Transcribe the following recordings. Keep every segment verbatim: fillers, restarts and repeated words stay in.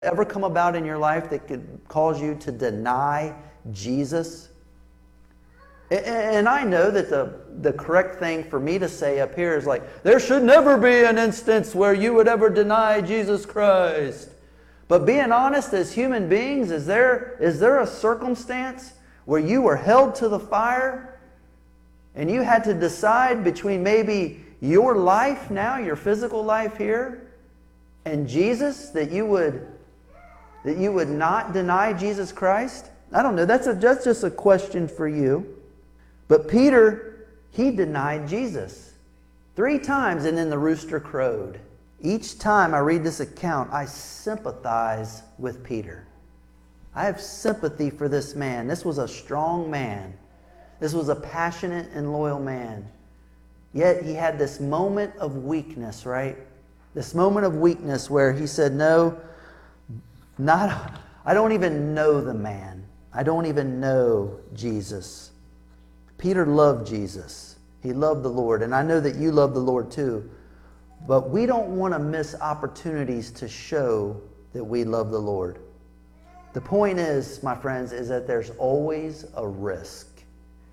Ever come about in your life that could cause you to deny Jesus? And I know that the, the correct thing for me to say up here is like, there should never be an instance where you would ever deny Jesus Christ. But being honest, as human beings, is there, is there a circumstance where you were held to the fire and you had to decide between maybe your life now, your physical life here, and Jesus, that you would, that you would not deny Jesus Christ? I don't know. That's, a, that's just a question for you. But Peter, he denied Jesus three times, and then the rooster crowed. Each time I read this account, I sympathize with Peter. I have sympathy for this man. This was a strong man. This was a passionate and loyal man. Yet he had this moment of weakness, right? This moment of weakness where he said, no, not, I don't even know the man. I don't even know Jesus. Peter loved Jesus. He loved the Lord. And I know that you love the Lord too. But we don't want to miss opportunities to show that we love the Lord. The point is, my friends, is that there's always a risk.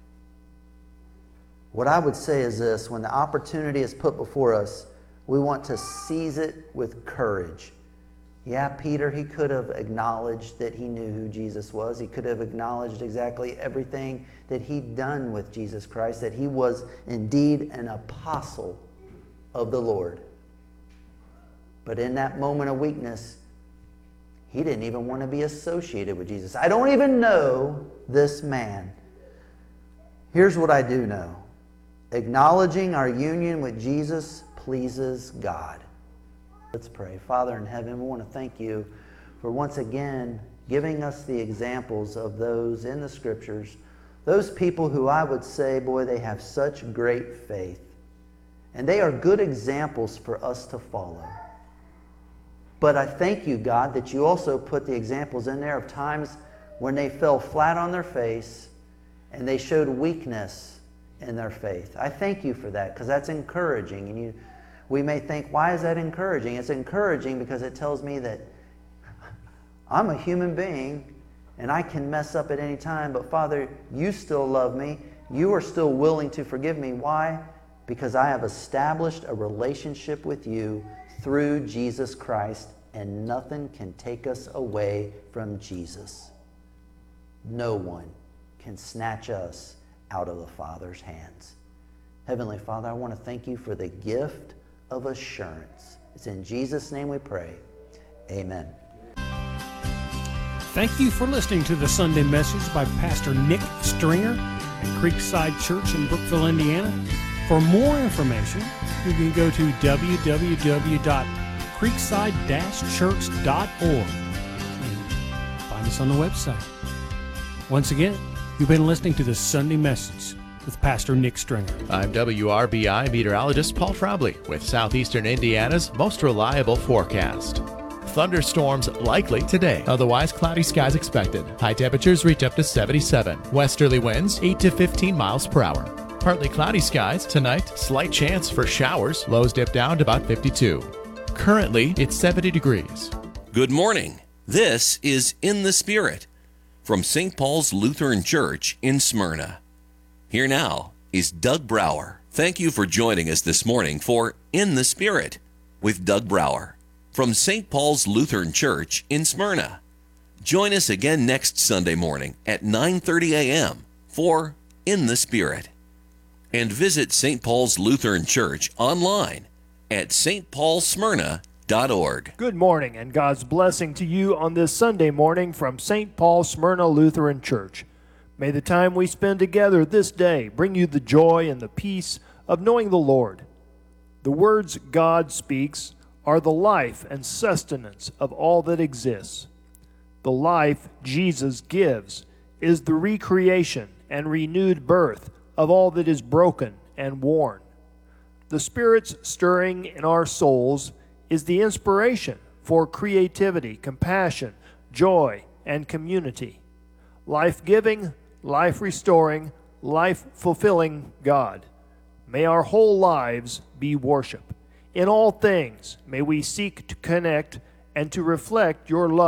What I would say is this: when the opportunity is put before us, we want to seize it with courage. Yeah, Peter, he could have acknowledged that he knew who Jesus was. He could have acknowledged exactly everything that he'd done with Jesus Christ, that he was indeed an apostle of the Lord. But in that moment of weakness, he didn't even want to be associated with Jesus. I don't even know this man. Here's what I do know. Acknowledging our union with Jesus pleases God. Let's pray. Father in heaven, we want to thank you for once again giving us the examples of those in the Scriptures, those people who I would say, boy, they have such great faith. And they are good examples for us to follow. But I thank you, God, that you also put the examples in there of times when they fell flat on their face and they showed weakness in their faith. I thank you for that, because that's encouraging. And you We may think, why is that encouraging? It's encouraging because it tells me that I'm a human being and I can mess up at any time. But Father, you still love me. You are still willing to forgive me. Why? Because I have established a relationship with you through Jesus Christ, and nothing can take us away from Jesus. No one can snatch us out of the Father's hands. Heavenly Father, I want to thank you for the gift of assurance. It's in Jesus' name we pray. Amen. Thank you for listening to the Sunday message by Pastor Nick Stringer at Creekside Church in Brookville, Indiana. For more information, you can go to w w w dot creekside dash church dot org. Find us on the website. Once again, you've been listening to the Sunday message with Pastor Nick Stringer. I'm W R B I meteorologist Paul Trombley with Southeastern Indiana's most reliable forecast. Thunderstorms likely today, otherwise cloudy skies expected. High temperatures reach up to seventy-seven. Westerly winds eight to fifteen miles per hour. Partly cloudy skies tonight, slight chance for showers. Lows dip down to about fifty-two. Currently, it's seventy degrees. Good morning. This is In the Spirit from Saint Paul's Lutheran Church in Smyrna. Here now is Doug Brower. Thank you for joining us this morning for In the Spirit with Doug Brower from Saint Paul's Lutheran Church in Smyrna. Join us again next Sunday morning at nine thirty a.m. for In the Spirit. And visit Saint Paul's Lutheran Church online at s t paul smyrna dot org. Good morning and God's blessing to you on this Sunday morning from Saint Paul Smyrna Lutheran Church. May the time we spend together this day bring you the joy and the peace of knowing the Lord. The words God speaks are the life and sustenance of all that exists. The life Jesus gives is the recreation and renewed birth of all that is broken and worn. The Spirit's stirring in our souls is the inspiration for creativity, compassion, joy, and community. Life-giving, life-restoring, life-fulfilling God. May our whole lives be worship. In all things, may we seek to connect and to reflect your love